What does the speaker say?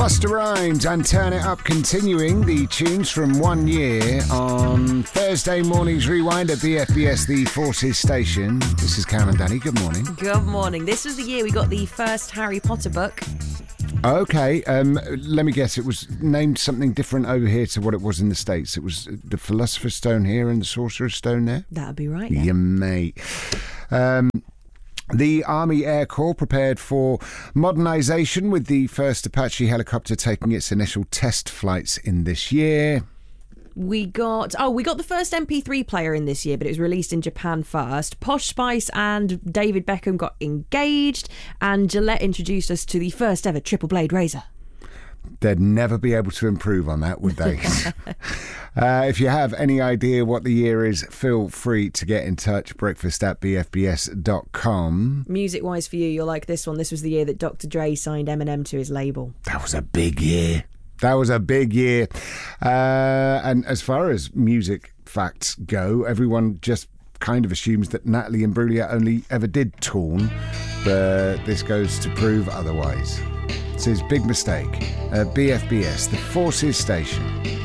Busta Rhymes and Turn It Up, continuing the tunes from 1 year on Thursday morning's Rewind at BFBS, the Forces station. This is Cam and Danny. Good morning. Good morning. This was the year we got the first Harry Potter book. Okay, let me guess. It was named something different over here to what it was in the States. It was the Philosopher's Stone here and the Sorcerer's Stone there? That would be right, yeah. Yeah, mate. The Army Air Corps prepared for modernisation with the first Apache helicopter taking its initial test flights in this year. We got the first MP3 player in this year, but it was released in Japan first. Posh Spice and David Beckham got engaged, and Gillette introduced us to the first ever triple blade razor. They'd never be able to improve on that, would they? If you have any idea what the year is, feel free to get in touch. breakfast@bfbs.com. Music-wise for you, you'll like this one. This was the year that Dr. Dre signed Eminem to his label. That was a big year. And as far as music facts go, everyone just kind of assumes that Natalie Imbruglia only ever did Torn, but this goes to prove otherwise. It's his big mistake. BFBS, the Forces station.